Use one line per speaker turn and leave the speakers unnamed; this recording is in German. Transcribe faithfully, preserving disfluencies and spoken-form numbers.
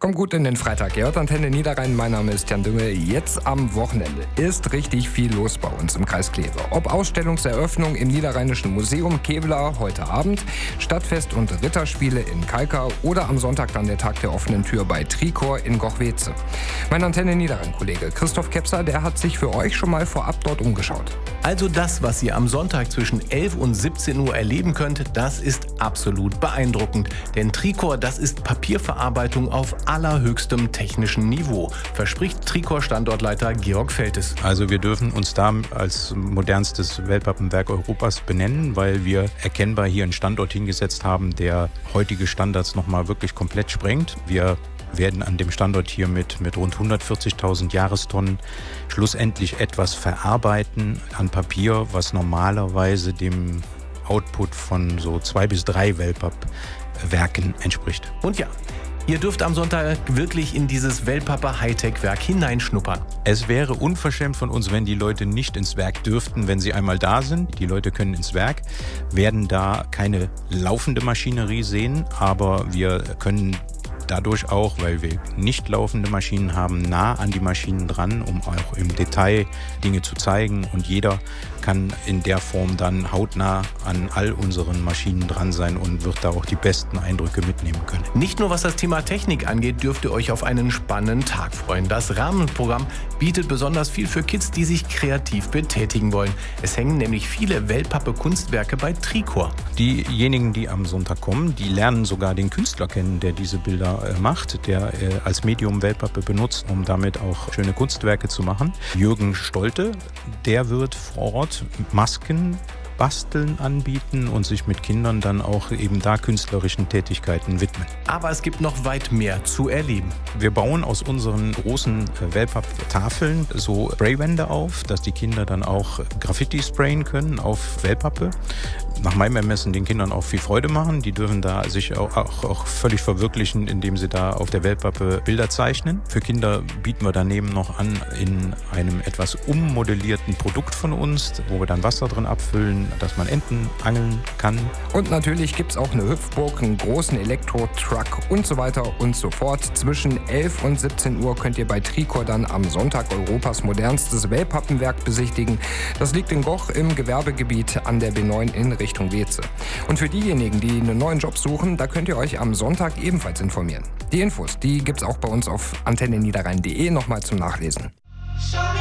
Kommt gut in den Freitag. Ihr hört Antenne Niederrhein. Mein Name ist Jan Dünge. Jetzt am Wochenende ist richtig viel los bei uns im Kreis Kleve. Ob Ausstellungseröffnung im Niederrheinischen Museum Kevlar heute Abend, Stadtfest und Ritterspiele in Kalkar oder am Sonntag dann der Tag der offenen Tür bei Tricor in Gochweze. Mein Antenne Niederrhein-Kollege Christoph Kepser, der hat sich für euch schon mal vorab dort umgeschaut.
Also das, was ihr am Sonntag zwischen elf und siebzehn Uhr erleben könnt, das ist absolut beeindruckend. Denn Tricor, das ist Papierverarbeitung auf allerhöchstem technischen Niveau, verspricht Tricor-Standortleiter Georg Feltes.
Also wir dürfen uns da als modernstes Wellpappenwerk Europas benennen, weil wir erkennbar hier einen Standort hingesetzt haben, der heutige Standards nochmal wirklich komplett sprengt. Wir werden an dem Standort hier mit, mit rund hundertvierzigtausend Jahrestonnen schlussendlich etwas verarbeiten an Papier, was normalerweise dem Output von so zwei bis drei Wellpappwerken entspricht.
Und ja, ihr dürft am Sonntag wirklich in dieses Wellpappe Hightech-Werk hineinschnuppern.
Es wäre unverschämt von uns, wenn die Leute nicht ins Werk dürften, wenn sie einmal da sind. Die Leute können ins Werk, werden da keine laufende Maschinerie sehen, aber wir können dadurch auch, weil wir nicht laufende Maschinen haben, nah an die Maschinen dran, um auch im Detail Dinge zu zeigen. Und jeder kann in der Form dann hautnah an all unseren Maschinen dran sein und wird da auch die besten Eindrücke mitnehmen können.
Nicht nur was das Thema Technik angeht, dürft ihr euch auf einen spannenden Tag freuen. Das Rahmenprogramm bietet besonders viel für Kids, die sich kreativ betätigen wollen. Es hängen nämlich viele Wellpappe-Kunstwerke bei Tricor.
Diejenigen, die am Sonntag kommen, die lernen sogar den Künstler kennen, der diese Bilder macht, der als Medium Wellpappe benutzt, um damit auch schöne Kunstwerke zu machen. Jürgen Stolte, der wird vor Ort Masken basteln anbieten und sich mit Kindern dann auch eben da künstlerischen Tätigkeiten widmen.
Aber es gibt noch weit mehr zu erleben.
Wir bauen aus unseren großen Wellpapptafeln so Spraywände auf, dass die Kinder dann auch Graffiti sprayen können auf Wellpappe. Nach meinem Ermessen den Kindern auch viel Freude machen. Die dürfen da sich auch, auch, auch völlig verwirklichen, indem sie da auf der Wellpappe Bilder zeichnen. Für Kinder bieten wir daneben noch an in einem etwas ummodellierten Produkt von uns, wo wir dann Wasser drin abfüllen, dass man Enten angeln kann.
Und natürlich gibt es auch eine Hüpfburg, einen großen Elektro-Truck und so weiter und so fort. Zwischen elf und siebzehn Uhr könnt ihr bei Tricor dann am Sonntag Europas modernstes Wellpappenwerk besichtigen. Das liegt in Goch im Gewerbegebiet an der B neun in Richtung Weze. Und für diejenigen, die einen neuen Job suchen, da könnt ihr euch am Sonntag ebenfalls informieren. Die Infos, die gibt's auch bei uns auf antenne niederrhein punkt de nochmal zum Nachlesen.